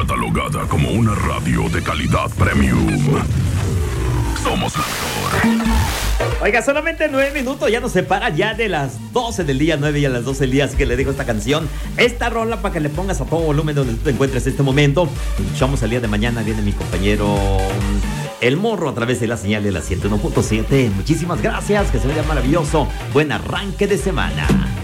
catalogada como una radio de calidad premium. Somos la mejor. Oiga, solamente 9 minutos, ya nos separa ya de las 12 del día, 9 y a las 12 del día, así que le dejo esta canción, esta rola para que le pongas a todo volumen donde tú te encuentres en este momento. Nos escuchamos el día de mañana, viene mi compañero El Morro a través de la señal de la 101.7. Muchísimas gracias, que se vea maravilloso, buen arranque de semana.